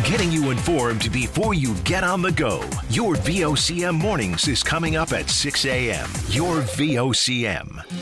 getting you informed before you get on the go. Your VOCM Mornings is coming up at 6 a.m. Your VOCM.